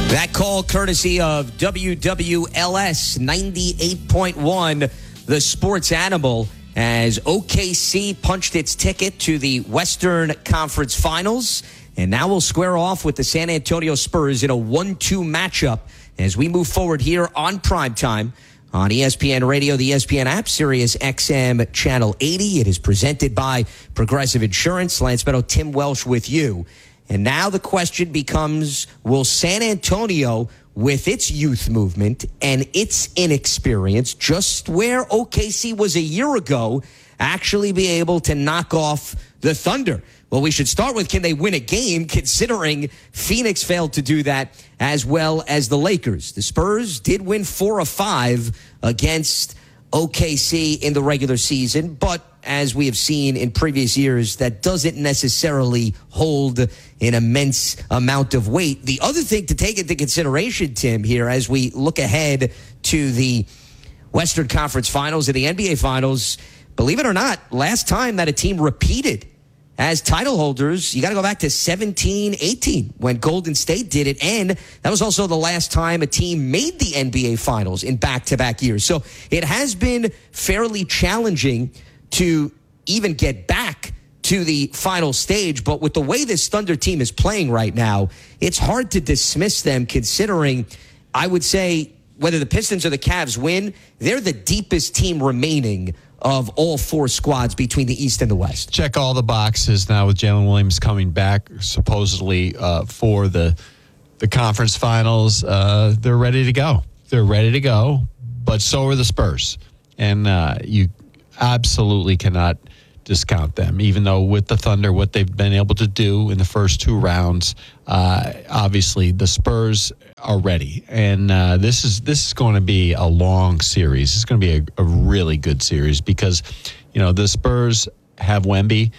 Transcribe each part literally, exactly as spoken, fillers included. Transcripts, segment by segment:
That call courtesy of W W L S ninety-eight point one, the sports animal, as O K C punched its ticket to the Western Conference Finals. And now we'll square off with the San Antonio Spurs in a one two matchup as we move forward here on Primetime on E S P N Radio, the E S P N app, Sirius X M Channel eighty. It is presented by Progressive Insurance. Lance Meadow, Tim Welsh with you. And now the question becomes, will San Antonio, with its youth movement and its inexperience, just where O K C was a year ago, actually be able to knock off the Thunder? Well, we should start with, can they win a game, considering Phoenix failed to do that as well as the Lakers. The Spurs did win four of five against O K C in the regular season, but as we have seen in previous years, that doesn't necessarily hold an immense amount of weight. The other thing to take into consideration, Tim, here, as we look ahead to the Western Conference Finals and the N B A Finals, believe it or not, last time that a team repeated as title holders, you got to go back to seventeen eighteen when Golden State did it. And that was also the last time a team made the N B A Finals in back-to-back years. So it has been fairly challenging to even get back to the final stage. But with the way this Thunder team is playing right now, it's hard to dismiss them, considering, I would say, whether the Pistons or the Cavs win, they're the deepest team remaining of all four squads between the East and the West. Check all the boxes now with Jalen Williams coming back, supposedly uh, for the the conference finals. Uh, they're ready to go. They're ready to go, but so are the Spurs. And uh, you absolutely cannot discount them, even though with the Thunder, what they've been able to do in the first two rounds, uh, obviously the Spurs are ready. And uh, this is this is going to be a long series. It's going to be a, a really good series because, you know, the Spurs have Wemby,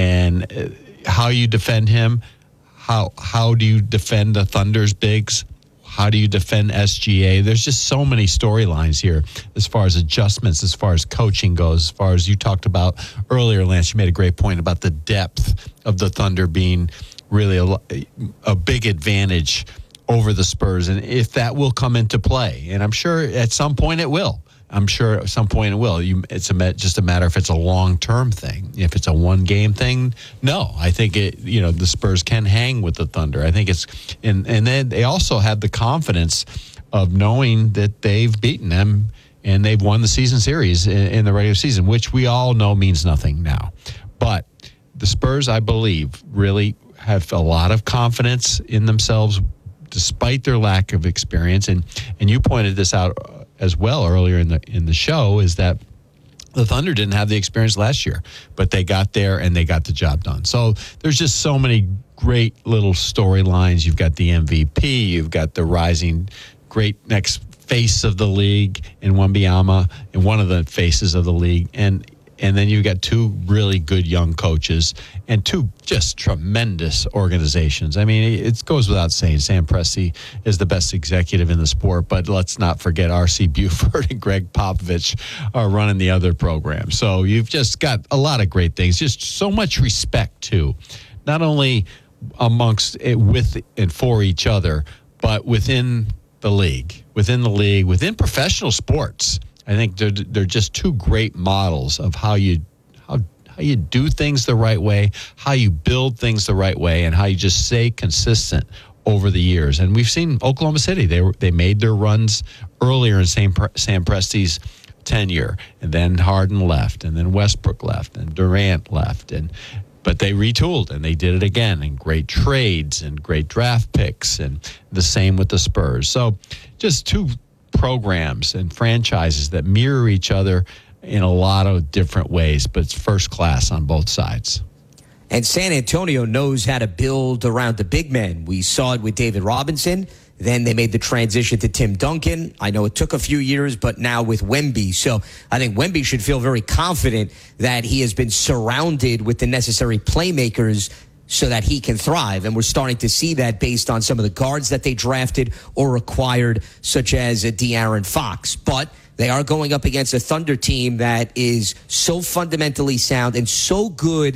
and how you defend him, how how do you defend the Thunder's bigs? How do you defend S G A? There's just so many storylines here as far as adjustments, as far as coaching goes, as far as you talked about earlier, Lance. You made a great point about the depth of the Thunder being really a, a big advantage over the Spurs, and if that will come into play. And I'm sure at some point it will. I'm sure at some point it will. You, it's a, just a matter if it's a long-term thing. If it's a one-game thing, no. I think it. You know, the Spurs can hang with the Thunder. I think it's, and and then they also have the confidence of knowing that they've beaten them and they've won the season series in, in the regular season, which we all know means nothing now. But the Spurs, I believe, really have a lot of confidence in themselves, despite their lack of experience. And and you pointed this out as well earlier in the in the show, is that the Thunder didn't have the experience last year, but they got there and they got the job done. So there's just so many great little storylines. You've got the M V P, you've got the rising great next face of the league in Wembanyama, and one of the faces of the league, and and then you've got two really good young coaches and two just tremendous organizations. I mean, it goes without saying, Sam Presti is the best executive in the sport, but let's not forget R C Buford and Greg Popovich are running the other program. So you've just got a lot of great things, just so much respect, too, not only amongst it, with and for each other, but within the league, within the league, within professional sports. I think they're they're just two great models of how you how how you do things the right way, how you build things the right way, and how you just stay consistent over the years. And we've seen Oklahoma City; they were, they made their runs earlier in Sam Sam Presti's tenure, and then Harden left, and then Westbrook left, and Durant left, and but they retooled and they did it again, and great trades and great draft picks, and the same with the Spurs. So just two programs and franchises that mirror each other in a lot of different ways, but it's first class on both sides. And San Antonio knows how to build around the big men. We saw it with David Robinson. Then they made the transition to Tim Duncan. I know it took a few years, but now with Wemby. So I think Wemby should feel very confident that he has been surrounded with the necessary playmakers so that he can thrive. And we're starting to see that based on some of the guards that they drafted or acquired, such as a De'Aaron Fox. But they are going up against a Thunder team that is so fundamentally sound and so good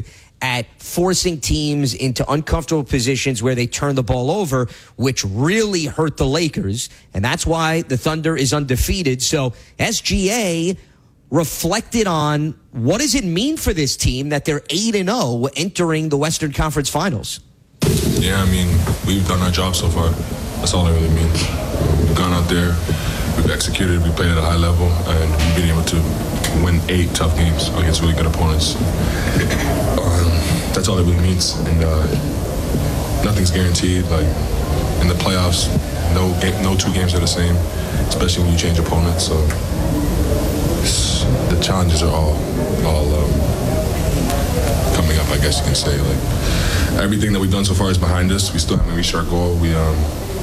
at forcing teams into uncomfortable positions where they turn the ball over, which really hurt the Lakers. And that's why the Thunder is undefeated. So S G A reflected on what does it mean for this team that they're eight and oh entering the Western Conference Finals. Yeah, I mean, we've done our job so far. That's all it really means. We've gone out there, we've executed, we played at a high level, and we've been able to win eight tough games against really good opponents. Um, that's all it really means. And uh, nothing's guaranteed. Like in the playoffs, no game, no two games are the same, especially when you change opponents. So it's, the challenges are all all um, coming up, I guess you can say. Like everything that we've done so far is behind us. We still haven't reached our goal. We um,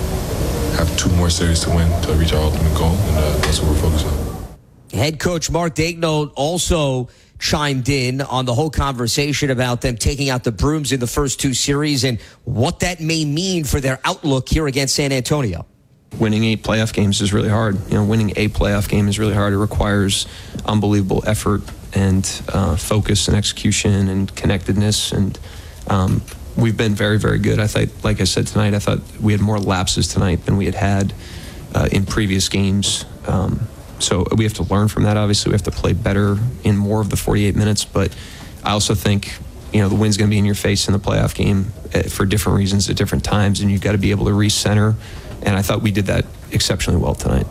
have two more series to win to reach our ultimate goal, and uh, that's what we're focused on. Head coach Mark Daigneault also chimed in on the whole conversation about them taking out the brooms in the first two series and what that may mean for their outlook here against San Antonio. Winning eight playoff games is really hard. You know, winning a playoff game is really hard. It requires unbelievable effort and uh, focus and execution and connectedness. And um, we've been very, very good. I thought, like I said tonight, I thought we had more lapses tonight than we had had uh, in previous games. Um, so we have to learn from that. Obviously, we have to play better in more of the forty-eight minutes. But I also think, you know, the wind's going to be in your face in the playoff game for different reasons at different times, and you've got to be able to recenter. And I thought we did that exceptionally well tonight.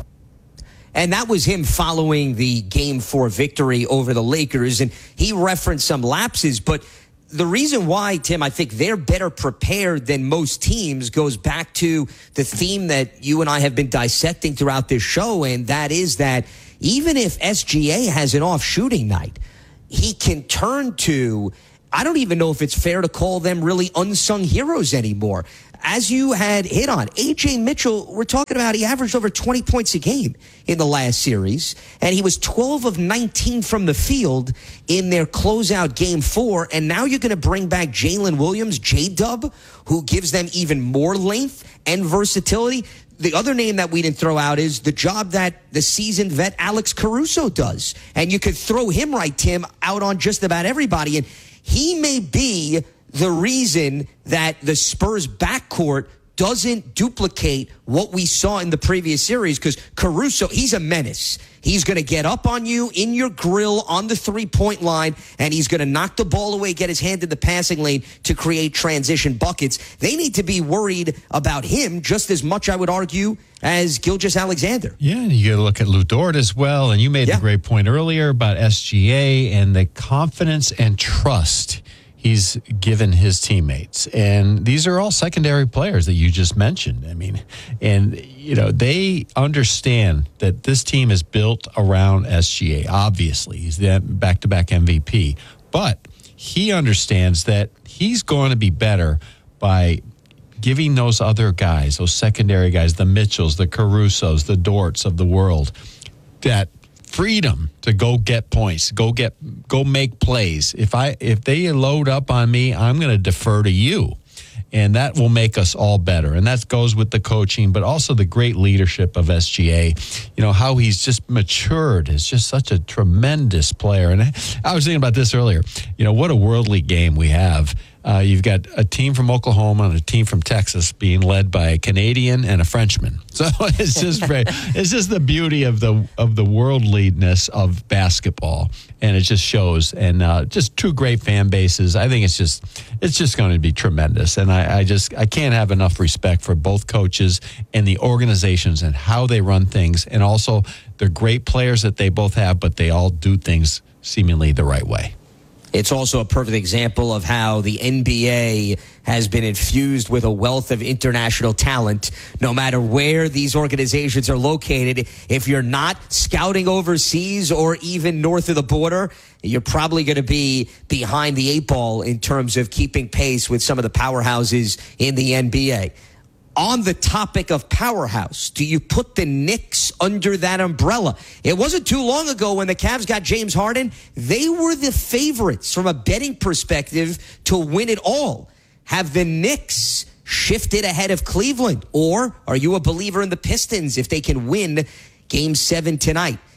And that was him following the game four victory over the Lakers. And he referenced some lapses. But the reason why, Tim, I think they're better prepared than most teams goes back to the theme that you and I have been dissecting throughout this show. And that is that even if S G A has an off shooting night, he can turn to, I don't even know if it's fair to call them really unsung heroes anymore. As you had hit on, A J Mitchell, we're talking about he averaged over twenty points a game in the last series, and he was twelve of nineteen from the field in their closeout game four, and now you're going to bring back Jalen Williams, J-Dub, who gives them even more length and versatility. The other name that we didn't throw out is the job that the seasoned vet Alex Caruso does, and you could throw him, right, Tim, out on just about everybody, and he may be the reason that the Spurs backcourt doesn't duplicate what we saw in the previous series, because Caruso, he's a menace. He's going to get up on you in your grill on the three-point line, and he's going to knock the ball away, get his hand in the passing lane to create transition buckets. They need to be worried about him just as much, I would argue, as Gilgeous-Alexander. Yeah, and you got to look at Lou Dort as well. And you made yeah. the great point earlier about S G A and the confidence and trust he's given his teammates. And these are all secondary players that you just mentioned. I mean, and, you know, they understand that this team is built around S G A. Obviously, he's the back-to-back M V P. But he understands that he's going to be better by giving those other guys, those secondary guys, the Mitchells, the Carusos, the Dorts of the world, that freedom to go get points, go get, go make plays. If I, if they load up on me, I'm going to defer to you, and that will make us all better. And that goes with the coaching, but also the great leadership of S G A. You know, how he's just matured is just such a tremendous player. And I, I was thinking about this earlier. You know, what a worldly game we have. Uh, you've got a team from Oklahoma and a team from Texas being led by a Canadian and a Frenchman. So it's just very, it's just the beauty of the of the worldliness of basketball, and it just shows. And uh, just two great fan bases. I think it's just it's just going to be tremendous. And I, I just I can't have enough respect for both coaches and the organizations and how they run things, and also the great players that they both have, but they all do things seemingly the right way. It's also a perfect example of how the N B A has been infused with a wealth of international talent. No matter where these organizations are located, if you're not scouting overseas or even north of the border, you're probably going to be behind the eight ball in terms of keeping pace with some of the powerhouses in the N B A. On the topic of powerhouse, do you put the Knicks under that umbrella? It wasn't too long ago when the Cavs got James Harden. They were the favorites from a betting perspective to win it all. Have the Knicks shifted ahead of Cleveland? Or are you a believer in the Pistons if they can win Game seven tonight?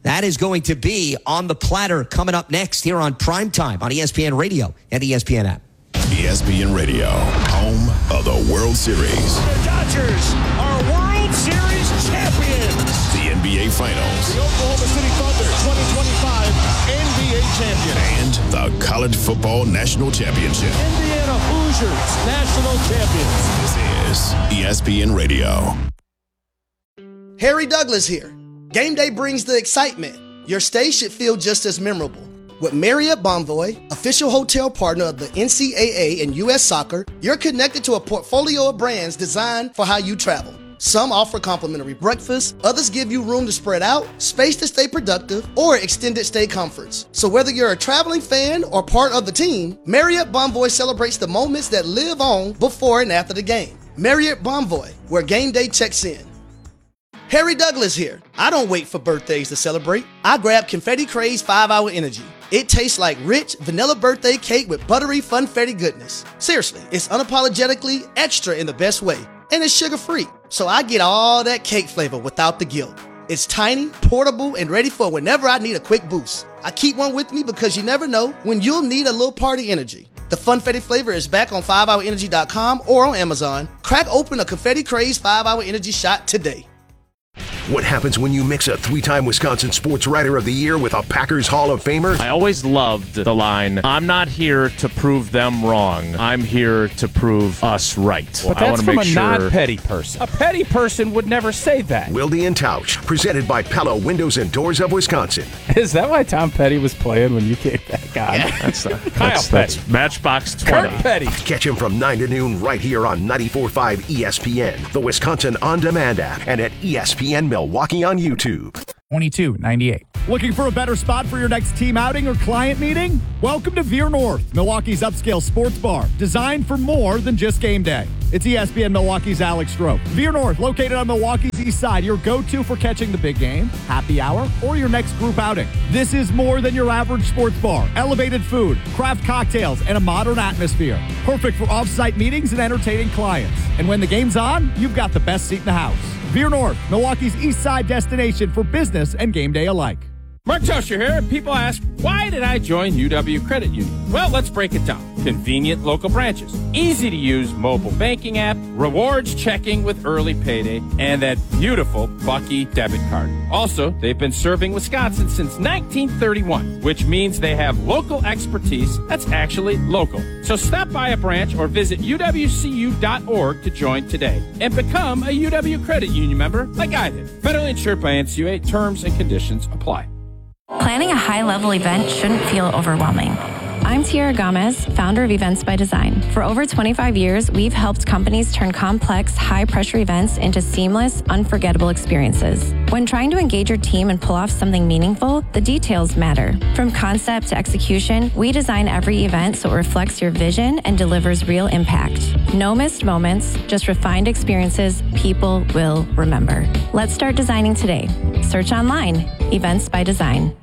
That is going to be on the platter coming up next here on Primetime on E S P N Radio and E S P N app. E S P N Radio, home of the World Series. The Dodgers are World Series champions. The N B A Finals. The Oklahoma City Thunder twenty twenty-five N B A champion. And the College Football National Championship. Indiana Hoosiers national champions. This is E S P N Radio. Harry Douglas here. Game day brings the excitement. Your stay should feel just as memorable. With Marriott Bonvoy, official hotel partner of the N C double A and U S Soccer, you're connected to a portfolio of brands designed for how you travel. Some offer complimentary breakfast, others give you room to spread out, space to stay productive, or extended stay comforts. So whether you're a traveling fan or part of the team, Marriott Bonvoy celebrates the moments that live on before and after the game. Marriott Bonvoy, where game day checks in. Harry Douglas here. I don't wait for birthdays to celebrate. I grab Confetti Craze five hour Energy. It tastes like rich vanilla birthday cake with buttery funfetti goodness. Seriously, it's unapologetically extra in the best way. And it's sugar-free, so I get all that cake flavor without the guilt. It's tiny, portable, and ready for whenever I need a quick boost. I keep one with me because you never know when you'll need a little party energy. The Funfetti flavor is back on five hour energy dot com or on Amazon. Crack open a Confetti Craze five hour Energy shot today. What happens when you mix a three-time Wisconsin Sports Writer of the Year with a Packers Hall of Famer? I always loved the line, I'm not here to prove them wrong. I'm here to prove us right. But I that's want to from make a sure... non-petty person. A petty person would never say that. Wilde and Tausch, presented by Pella Windows and Doors of Wisconsin. Is that why Tom Petty was playing when you came back on? Yeah, that's, uh, Kyle that's, Petty. that's Matchbox twenty. Kurt Petty. Catch him from nine to noon right here on ninety-four point five E S P N, the Wisconsin On Demand app, and at E S P N Milwaukee on YouTube. twenty-two ninety-eight. Looking for a better spot for your next team outing or client meeting? Welcome to Veer North, Milwaukee's upscale sports bar, designed for more than just game day. It's E S P N Milwaukee's Alex Stroh. Veer North, located on Milwaukee's east side, your go-to for catching the big game, happy hour, or your next group outing. This is more than your average sports bar. Elevated food, craft cocktails, and a modern atmosphere. Perfect for off-site meetings and entertaining clients. And when the game's on, you've got the best seat in the house. Veer North, Milwaukee's east side destination for business and game day alike. Mark Tosher here. People ask, why did I join U W Credit Union? Well, let's break it down. Convenient local branches, easy to use mobile banking app, rewards checking with early payday, and that beautiful Bucky debit card. Also, they've been serving Wisconsin since nineteen thirty-one, which means they have local expertise that's actually local. So stop by a branch or visit U W C U dot org to join today and become a U W Credit Union member like I did. Federally insured by N C U A. Terms and conditions apply. Planning a high-level event shouldn't feel overwhelming. I'm Tiara Gomez, founder of Events by Design. For over twenty-five years, we've helped companies turn complex, high-pressure events into seamless, unforgettable experiences. When trying to engage your team and pull off something meaningful, the details matter. From concept to execution, we design every event so it reflects your vision and delivers real impact. No missed moments, just refined experiences people will remember. Let's start designing today. Search online, Events by Design.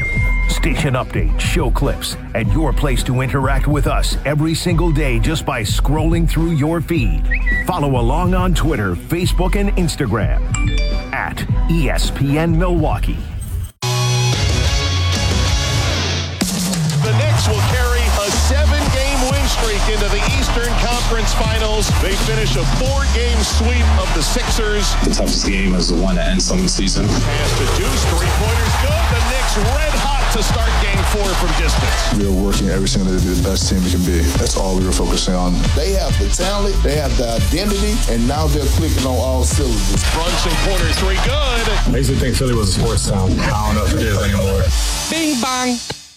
Station updates, show clips, and your place to interact with us every single day just by scrolling through your feed. Follow along on Twitter, Facebook, and Instagram at E S P N Milwaukee. The Knicks will carry a seven-game win streak into the Eastern Conference Finals. They finish a four-game sweep of the Sixers. The toughest game is the one that ends on the season. Pass to Deuce, three-pointers good. The Knicks red hot to start game four from distance. We are working every single day to be the best team we can be. That's all we were focusing on. They have the talent, they have the identity, and now they're clicking on all cylinders. Brunson corner three good. I used to think Philly was a sports town. I don't know if it is anymore. Bing bang.